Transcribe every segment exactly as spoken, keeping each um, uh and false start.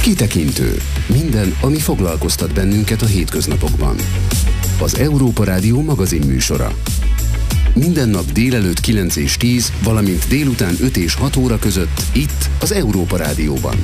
Kitekintő. Minden, ami foglalkoztat bennünket a hétköznapokban. Az Európa Rádió magazin műsora. Minden nap délelőtt kilenc és tíz, valamint délután öt és hat óra között itt az Európa Rádióban.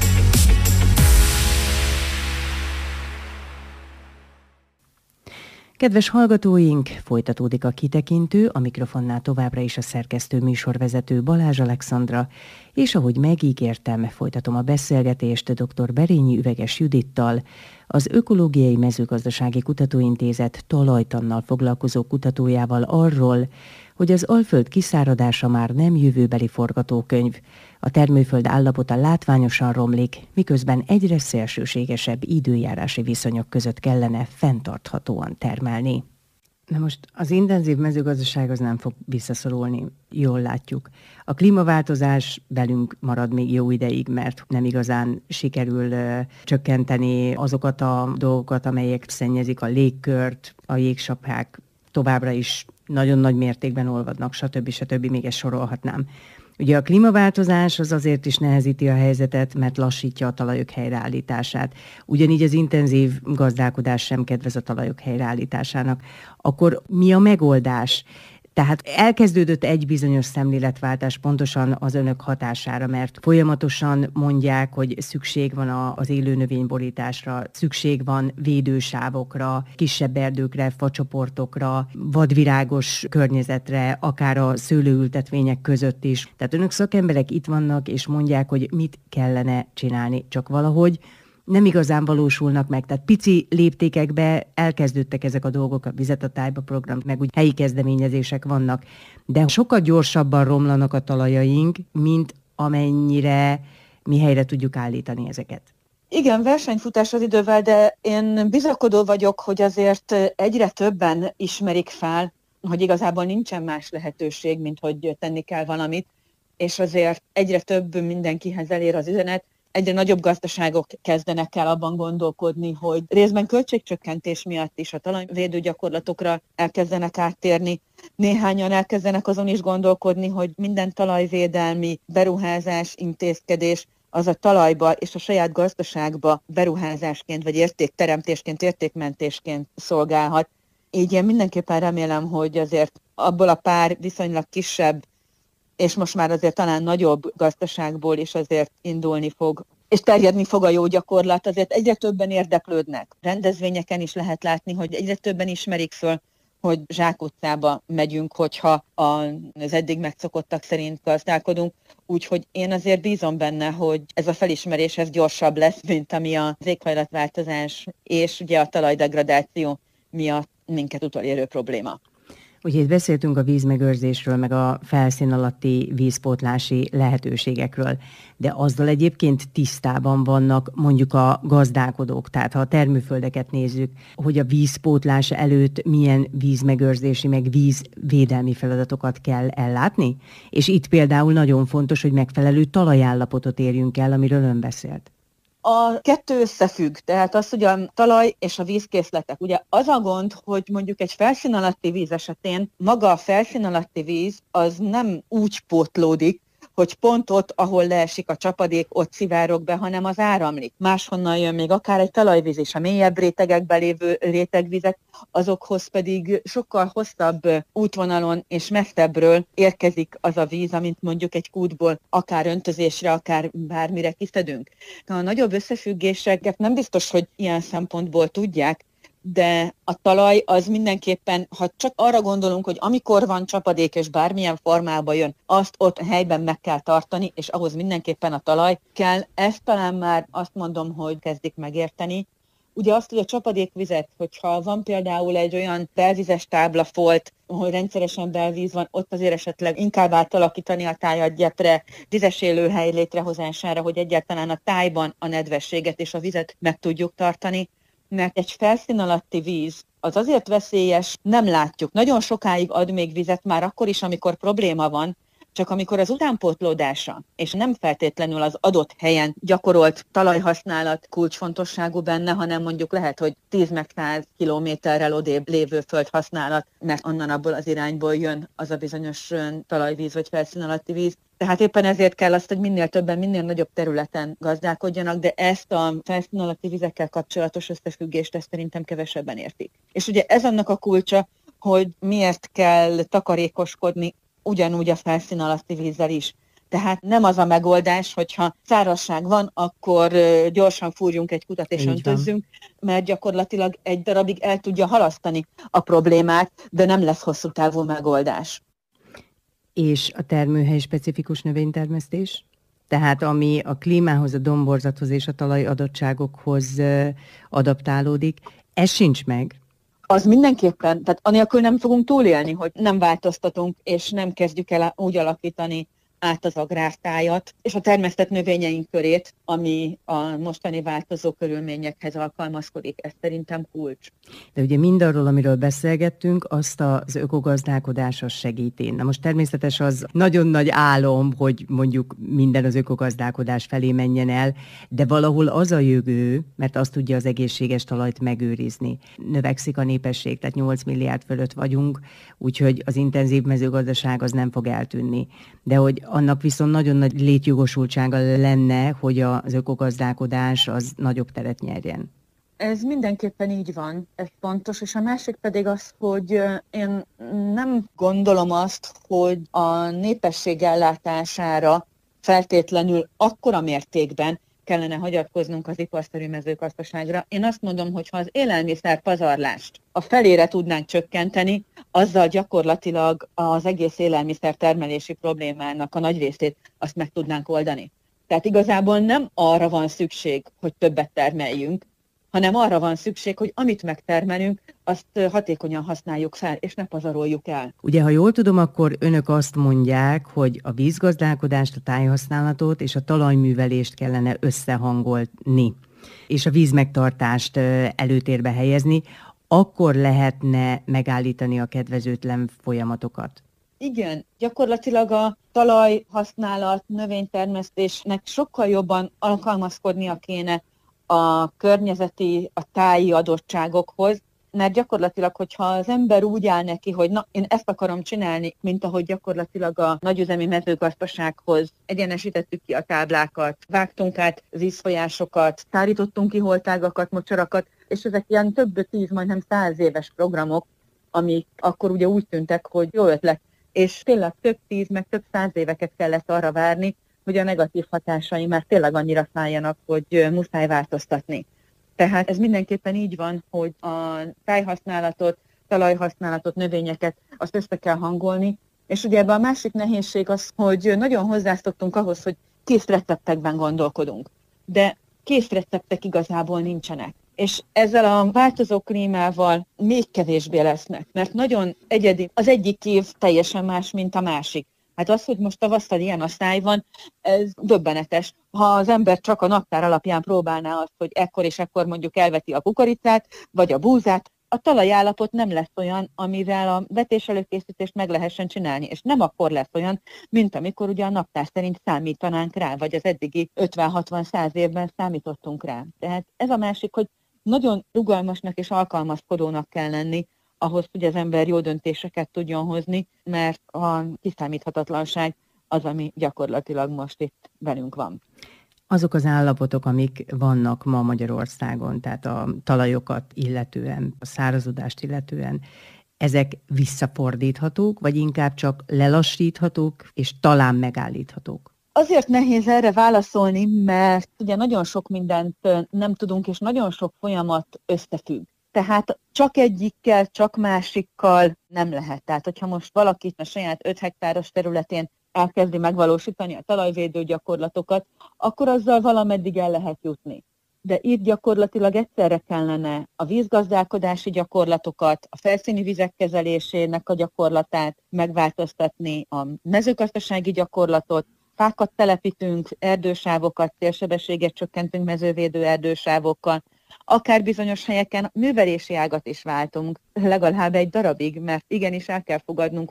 Kedves hallgatóink, folytatódik a Kitekintő, a mikrofonnál továbbra is a szerkesztő műsorvezető Balázs Alexandra, és ahogy megígértem, folytatom a beszélgetést dr. Berényi Üveges Judittal, az Ökológiai Mezőgazdasági Kutatóintézet talajtannal foglalkozó kutatójával arról, hogy az Alföld kiszáradása már nem jövőbeli forgatókönyv, a termőföld állapota látványosan romlik, miközben egyre szélsőségesebb időjárási viszonyok között kellene fenntarthatóan termelni. Na most az intenzív mezőgazdaság az nem fog visszaszorulni, jól látjuk. A klímaváltozás velünk marad még jó ideig, mert nem igazán sikerül uh, csökkenteni azokat a dolgokat, amelyek szennyezik a légkört, a jégsapkák továbbra is nagyon nagy mértékben olvadnak, stb. stb. Még ezt sorolhatnám. Ugye a klímaváltozás az azért is nehezíti a helyzetet, mert lassítja a talajok helyreállítását. Ugyanígy az intenzív gazdálkodás sem kedvez a talajok helyreállításának. Akkor mi a megoldás? Tehát elkezdődött egy bizonyos szemléletváltás pontosan az önök hatására, mert folyamatosan mondják, hogy szükség van az élőnövényborításra, szükség van védősávokra, kisebb erdőkre, facsoportokra, vadvirágos környezetre, akár a szőlőültetvények között is. Tehát önök szakemberek itt vannak, és mondják, hogy mit kellene csinálni, csak valahogy nem igazán valósulnak meg. Tehát pici léptékekbe elkezdődtek ezek a dolgok, a Vizet a Tájba program, meg úgy helyi kezdeményezések vannak, de sokkal gyorsabban romlanak a talajaink, mint amennyire mi helyre tudjuk állítani ezeket. Igen, versenyfutás az idővel, de én bizakodó vagyok, hogy azért egyre többen ismerik fel, hogy igazából nincsen más lehetőség, mint hogy tenni kell valamit, és azért egyre több mindenkihez elér az üzenet. Egyre nagyobb gazdaságok kezdenek el abban gondolkodni, hogy részben költségcsökkentés miatt is a talajvédő gyakorlatokra elkezdenek áttérni. Néhányan elkezdenek azon is gondolkodni, hogy minden talajvédelmi beruházás, intézkedés az a talajba és a saját gazdaságba beruházásként, vagy értékteremtésként, értékmentésként szolgálhat. Így én mindenképpen remélem, hogy azért abból a pár viszonylag kisebb és most már azért talán nagyobb gazdaságból is azért indulni fog, és terjedni fog a jó gyakorlat. Azért egyre többen érdeklődnek. Rendezvényeken is lehet látni, hogy egyre többen ismerik föl, hogy zsákutcába megyünk, hogyha az eddig megszokottak szerint gazdálkodunk. Úgyhogy én azért bízom benne, hogy ez a felismerés ez gyorsabb lesz, mint ami az éghajlatváltozás és ugye a talajdegradáció miatt minket utolérő probléma. Ugye itt beszéltünk a vízmegőrzésről, meg a felszín alatti vízpótlási lehetőségekről, de azzal egyébként tisztában vannak mondjuk a gazdálkodók, tehát ha a termőföldeket nézzük, hogy a vízpótlás előtt milyen vízmegőrzési, meg vízvédelmi feladatokat kell ellátni? És itt például nagyon fontos, hogy megfelelő talajállapotot érjünk el, amiről ön beszélt. A kettő összefügg, tehát az, hogy a talaj és a vízkészletek. Ugye az a gond, hogy mondjuk egy felszín alatti víz esetén maga a felszín alatti víz az nem úgy pótlódik, hogy pont ott, ahol leesik a csapadék, ott szivárog be, hanem az áramlik. Máshonnan jön még akár egy talajvíz is, a mélyebb rétegekben lévő rétegvizek, azokhoz pedig sokkal hosszabb útvonalon és messzebbről érkezik az a víz, amint mondjuk egy kútból akár öntözésre, akár bármire kiszedünk. A nagyobb összefüggéseket nem biztos, hogy ilyen szempontból tudják, de a talaj az mindenképpen, ha csak arra gondolunk, hogy amikor van csapadék és bármilyen formában jön, azt ott helyben meg kell tartani, és ahhoz mindenképpen a talaj kell. Ezt talán már azt mondom, hogy kezdik megérteni. Ugye azt, hogy a csapadékvizet, hogyha van például egy olyan belvizes táblafolt, ahol rendszeresen belvíz van, ott azért esetleg inkább átalakítani a tájat gyepre, vizes élőhely létrehozására, hogy egyáltalán a tájban a nedvességet és a vizet meg tudjuk tartani. Mert egy felszín alatti víz az azért veszélyes, nem látjuk. Nagyon sokáig ad még vizet, már akkor is, amikor probléma van, Csak amikor az utánpótlódása, és nem feltétlenül az adott helyen gyakorolt talajhasználat kulcsfontosságú benne, hanem mondjuk lehet, hogy tíz meg száz kilométerrel odébb lévő földhasználat, mert onnan abból az irányból jön az a bizonyos talajvíz vagy felszín alatti víz. Tehát éppen ezért kell azt, hogy minél többen, minél nagyobb területen gazdálkodjanak, de ezt a felszín alatti vizekkel kapcsolatos összefüggést ezt szerintem kevesebben értik. És ugye ez annak a kulcsa, hogy miért kell takarékoskodni ugyanúgy a felszín alatti vízzel is. Tehát nem az a megoldás, hogyha szárazság van, akkor gyorsan fúrjunk egy kutat és öntözzünk, mert gyakorlatilag egy darabig el tudja halasztani a problémát, de nem lesz hosszú távú megoldás. És a termőhely specifikus növénytermesztés? Tehát ami a klímához, a domborzathoz és a talajadottságokhoz adaptálódik, ez sincs meg? Az mindenképpen, tehát anélkül nem fogunk túlélni, hogy nem változtatunk, és nem kezdjük el úgy alakítani át az agrártájat, és a termesztett növényeink körét, ami a mostani változó körülményekhez alkalmazkodik. Ez szerintem kulcs. De ugye mindarról, amiről beszélgettünk, azt az ökogazdálkodás az segíti. Na most természetes az nagyon nagy álom, hogy mondjuk minden az ökogazdálkodás felé menjen el, de valahol az a jövő, mert azt tudja az egészséges talajt megőrizni. Növekszik a népesség, tehát nyolc milliárd fölött vagyunk, úgyhogy az intenzív mezőgazdaság az nem fog eltűnni. De hogy annak viszont nagyon nagy létjogosultsága lenne, hogy az ökogazdálkodás az nagyobb teret nyerjen. Ez mindenképpen így van, ez fontos, és a másik pedig az, hogy én nem gondolom azt, hogy a népesség ellátására feltétlenül akkora mértékben kellene hagyatkoznunk az iparszerű mezőgazdaságra. Én azt mondom, hogy ha az élelmiszer pazarlást a felére tudnánk csökkenteni, azzal gyakorlatilag az egész élelmiszer termelési problémának a nagy részét azt meg tudnánk oldani. Tehát igazából nem arra van szükség, hogy többet termeljünk, hanem arra van szükség, hogy amit megtermelünk, azt hatékonyan használjuk fel, és ne pazaroljuk el. Ugye, ha jól tudom, akkor önök azt mondják, hogy a vízgazdálkodást, a tájhasználatot és a talajművelést kellene összehangolni, és a vízmegtartást előtérbe helyezni, akkor lehetne megállítani a kedvezőtlen folyamatokat. Igen, gyakorlatilag a talajhasználat, növénytermesztésnek sokkal jobban alkalmazkodnia kéne a környezeti, a táji adottságokhoz, mert gyakorlatilag, hogyha az ember úgy áll neki, hogy na, én ezt akarom csinálni, mint ahogy gyakorlatilag a nagyüzemi mezőgazdasághoz egyenesítettük ki a táblákat, vágtunk át vízfolyásokat, szárítottunk ki holtágakat, mocsarakat, és ezek ilyen több tíz, majdnem száz éves programok, amik akkor ugye úgy tűntek, hogy jó ötlet, és tényleg több tíz, meg több száz éveket kellett arra várni, hogy a negatív hatásai már tényleg annyira fájjanak, hogy muszáj változtatni. Tehát ez mindenképpen így van, hogy a tájhasználatot, talajhasználatot, növényeket azt össze kell hangolni, és ugye ebben a másik nehézség az, hogy nagyon hozzászoktunk ahhoz, hogy kész receptekben gondolkodunk, de kész receptek igazából nincsenek. És ezzel a változó klímával még kevésbé lesznek, mert nagyon egyedi, az egyik év teljesen más, mint a másik. Hát az, hogy most tavasszal ilyen a száj van, ez döbbenetes. Ha az ember csak a naptár alapján próbálná azt, hogy ekkor és ekkor mondjuk elveti a kukoricát, vagy a búzát, a talajállapot nem lesz olyan, amivel a vetés előkészítést meg lehessen csinálni, és nem akkor lesz olyan, mint amikor ugye a naptár szerint számítanánk rá, vagy az eddigi ötven-hatvan-száz évben számítottunk rá. Tehát ez a másik, hogy nagyon rugalmasnak és alkalmazkodónak kell lenni, ahhoz, hogy az ember jó döntéseket tudjon hozni, mert a kiszámíthatatlanság az, ami gyakorlatilag most itt velünk van. Azok az állapotok, amik vannak ma Magyarországon, tehát a talajokat illetően, a szárazodást illetően, ezek visszafordíthatók, vagy inkább csak lelassíthatók, és talán megállíthatók? Azért nehéz erre válaszolni, mert ugye nagyon sok mindent nem tudunk, és nagyon sok folyamat összefügg. Tehát csak egyikkel, csak másikkal nem lehet. Tehát, hogyha most valaki a saját öt hektáros területén elkezdi megvalósítani a talajvédő gyakorlatokat, akkor azzal valameddig el lehet jutni. De itt gyakorlatilag egyszerre kellene a vízgazdálkodási gyakorlatokat, a felszíni vizek kezelésének a gyakorlatát megváltoztatni, a mezőgazdasági gyakorlatot, fákat telepítünk, erdősávokat, célsebességet csökkentünk mezővédő erdősávokkal, akár bizonyos helyeken művelési ágat is váltunk, legalább egy darabig, mert igenis el kell fogadnunk, hogy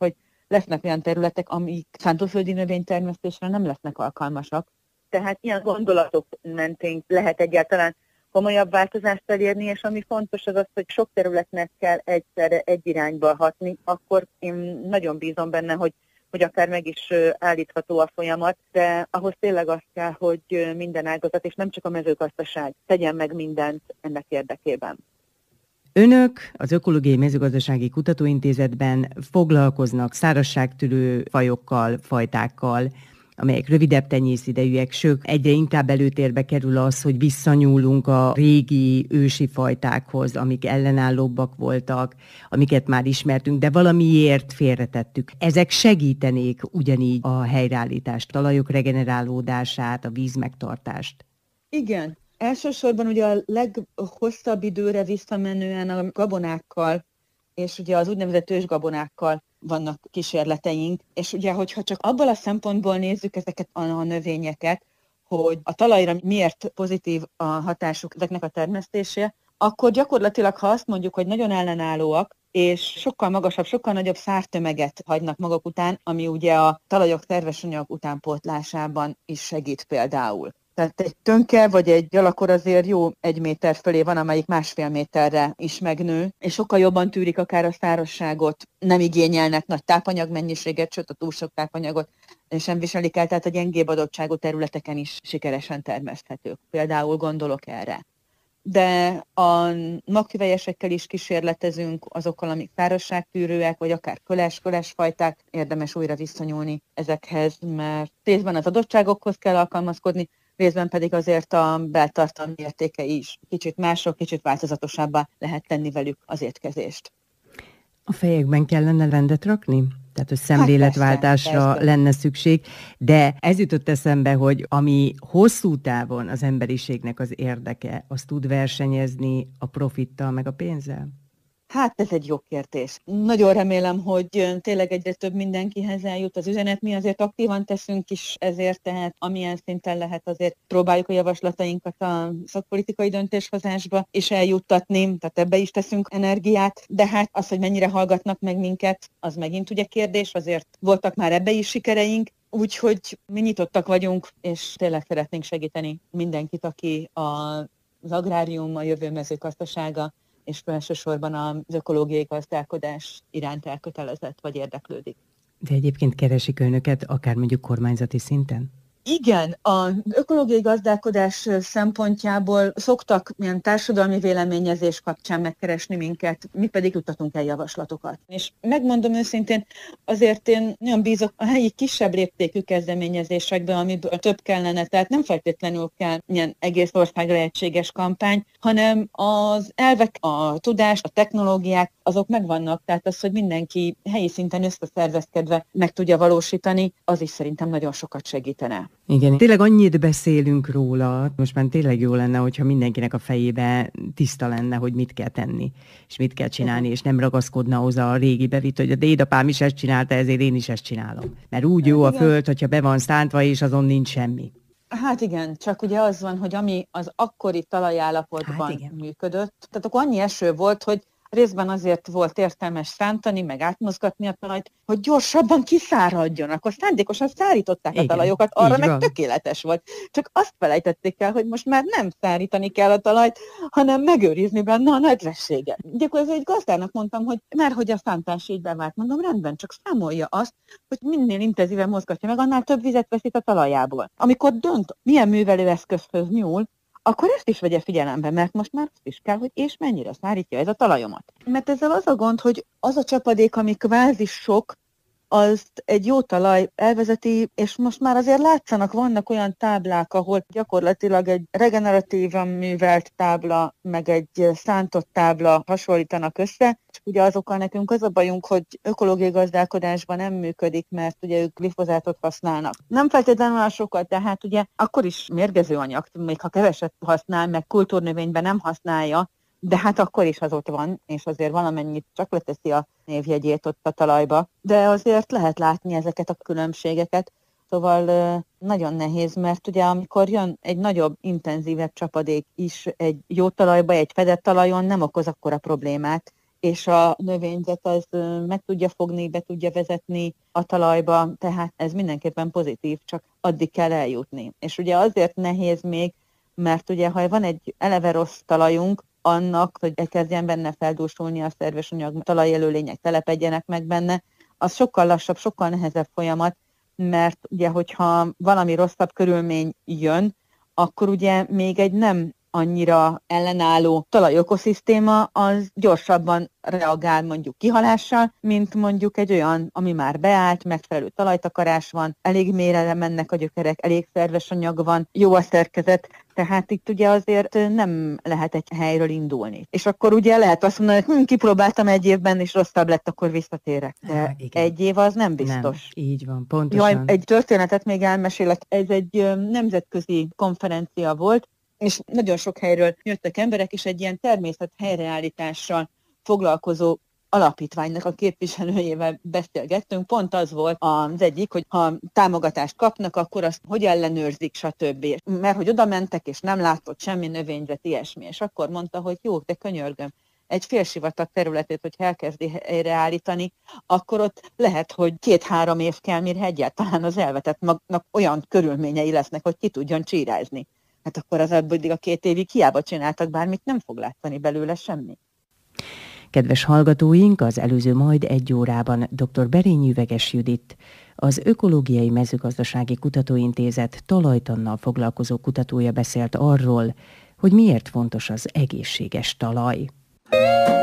lesznek olyan területek, amik szántóföldi növénytermesztésre nem lesznek alkalmasak. Tehát ilyen gondolatok mentén lehet egyáltalán komolyabb változást elérni, és ami fontos az az, hogy sok területnek kell egyszerre egy irányba hatni, akkor én nagyon bízom benne, hogy, hogy akár meg is állítható a folyamat, de ahhoz tényleg az kell, hogy minden ágazat, és nem csak a mezőgazdaság tegyen meg mindent ennek érdekében. Önök az Ökológiai Mezőgazdasági Kutatóintézetben foglalkoznak szárazságtűrő fajokkal, fajtákkal, amelyek rövidebb tenyészidejűek, sőt, egyre inkább előtérbe kerül az, hogy visszanyúlunk a régi ősi fajtákhoz, amik ellenállóbbak voltak, amiket már ismertünk, de valamiért félretettük. Ezek segítenék ugyanígy a helyreállítást, talajok regenerálódását, a víz megtartást. Igen. Elsősorban ugye a leghosszabb időre visszamenően a gabonákkal, és ugye az úgynevezett ősgabonákkal vannak kísérleteink, és ugye, hogyha csak abból a szempontból nézzük ezeket a növényeket, hogy a talajra miért pozitív a hatásuk ezeknek a termesztése, akkor gyakorlatilag, ha azt mondjuk, hogy nagyon ellenállóak, és sokkal magasabb, sokkal nagyobb szártömeget hagynak maguk után, ami ugye a talajok szerves anyag utánpótlásában is segít például. Tehát egy tönke vagy egy gyalakor azért jó egy méter fölé van, amelyik másfél méterre is megnő, és sokkal jobban tűrik akár a szárazságot, nem igényelnek nagy tápanyagmennyiséget, sőt a túl sok tápanyagot sem viselik el, tehát a gyengébb adottságú területeken is sikeresen termeszthetők. Például gondolok erre. De a magküvelyesekkel is kísérletezünk, azokkal, amik szárazságtűrőek, vagy akár köles, köles fajták, érdemes újra visszanyúlni ezekhez, mert részben az adottságokhoz kell alkalmazkodni, részben pedig azért a beltartalmi értékei is kicsit mások, kicsit változatosabbá lehet tenni velük az étkezést. A fejekben kellene rendet rakni? Tehát, hogy szemléletváltásra hát persze, persze. lenne szükség, de ez jutott eszembe, hogy ami hosszú távon az emberiségnek az érdeke, az tud versenyezni a profittal meg a pénzzel? Hát ez egy jó kérdés. Nagyon remélem, hogy tényleg egyre több mindenkihez eljut az üzenet. Mi azért aktívan teszünk is ezért, tehát amilyen szinten lehet azért próbáljuk a javaslatainkat a szakpolitikai döntéshozásba is eljuttatni, tehát ebbe is teszünk energiát, de hát az, hogy mennyire hallgatnak meg minket, az megint ugye kérdés, azért voltak már ebbe is sikereink, úgyhogy mi nyitottak vagyunk, és tényleg szeretnénk segíteni mindenkit, aki az agrárium, a jövő mezőgazdasága, és elsősorban az ökológiai gazdálkodás iránt elkötelezett vagy érdeklődik. De egyébként keresik önöket, akár mondjuk kormányzati szinten? Igen, az ökológiai gazdálkodás szempontjából szoktak ilyen társadalmi véleményezés kapcsán megkeresni minket, mi pedig juttatunk el javaslatokat. És megmondom őszintén, azért én nagyon bízok a helyi kisebb léptékű kezdeményezésekben, amiből több kellene, tehát nem feltétlenül kell ilyen egész országra egységes kampány, hanem az elvek, a tudás, a technológiák, azok megvannak, tehát az, hogy mindenki helyi szinten összeszervezkedve meg tudja valósítani, az is szerintem nagyon sokat segítene. Igen, tényleg annyit beszélünk róla, most már tényleg jó lenne, hogyha mindenkinek a fejébe tiszta lenne, hogy mit kell tenni, és mit kell csinálni, és nem ragaszkodna hozzá a régi bevit, hogy a dédapám is ezt csinálta, ezért én is ezt csinálom. Mert úgy jó a föld, hogyha be van szántva, és azon nincs semmi. Hát igen, csak ugye az van, hogy ami az akkori talajállapotban hát működött, tehát akkor annyi eső volt, hogy részben azért volt értelmes szántani, meg átmozgatni a talajt, hogy gyorsabban kiszáradjon. Akkor szándékosan szárították igen, a talajokat, arra meg van. Tökéletes volt. Csak azt felejtették el, hogy most már nem szárítani kell a talajt, hanem megőrizni benne a nedvességet. Gyakorlatilag egy gazdának mondtam, hogy mert hogy a szántás így bevált, mondom, rendben, csak számolja azt, hogy minél intenzíven mozgatja meg, annál több vizet veszít a talajából. Amikor dönt, milyen művelőeszközhöz nyúl, akkor ezt is vegye figyelembe, mert most már azt is kell, hogy és mennyire szárítja ez a talajomat. Mert ezzel az a gond, hogy az a csapadék, ami kvázi sok, azt egy jó talaj elvezeti, és most már azért látszanak, vannak olyan táblák, ahol gyakorlatilag egy regeneratívan művelt tábla, meg egy szántott tábla hasonlítanak össze, csak ugye azokkal nekünk az a bajunk, hogy ökológiai gazdálkodásban nem működik, mert ugye ők glifozátot használnak. Nem feltétlenül olyan sokat, de hát ugye akkor is mérgező anyag, még ha keveset használ, meg kultúrnövényben nem használja, de hát akkor is az ott van, és azért valamennyit csak leteszi a névjegyét ott a talajba. De azért lehet látni ezeket a különbségeket, szóval nagyon nehéz, mert ugye amikor jön egy nagyobb, intenzívebb csapadék is egy jó talajba, egy fedett talajon nem okoz akkora problémát, és a növényzet az meg tudja fogni, be tudja vezetni a talajba, tehát ez mindenképpen pozitív, csak addig kell eljutni. És ugye azért nehéz még, mert ugye ha van egy eleve rossz talajunk, annak, hogy elkezdjen benne feldúsulni a szerves anyag, talajjelölények telepedjenek meg benne, az sokkal lassabb, sokkal nehezebb folyamat, mert ugye, hogyha valami rosszabb körülmény jön, akkor ugye még egy nem annyira ellenálló talajökoszisztéma az gyorsabban reagál mondjuk kihalással, mint mondjuk egy olyan, ami már beállt, megfelelő talajtakarás van, elég mélyre mennek a gyökerek, elég szerves anyag van, jó a szerkezet, tehát itt ugye azért nem lehet egy helyről indulni. És akkor ugye lehet azt mondani, hogy hm, kipróbáltam egy évben, és rosszabb lett, akkor visszatérek. De Há, egy év az nem biztos. Nem, így van, pontosan. Jaj, egy történetet még elmesélek. Ez egy nemzetközi konferencia volt, és nagyon sok helyről jöttek emberek, és egy ilyen természet helyreállítással foglalkozó alapítványnak a képviselőjével beszélgettünk. Pont az volt az egyik, hogy ha támogatást kapnak, akkor azt hogy ellenőrzik, stb. Mert hogy oda mentek, és nem látott semmi növényzet, ilyesmi. És akkor mondta, hogy jó, de könyörgöm, egy félsivatag területét, hogy elkezdi helyreállítani, akkor ott lehet, hogy két-három év kell, mire egyáltalán az elvetett magnak olyan körülményei lesznek, hogy ki tudjon csírázni. Hát akkor az addig a két évig hiába csináltak bármit, nem fog látszani belőle semmi. Kedves hallgatóink, az előző majd egy órában dr. Berényi Üveges Judit, az Ökológiai Mezőgazdasági Kutatóintézet talajtannal foglalkozó kutatója beszélt arról, hogy miért fontos az egészséges talaj.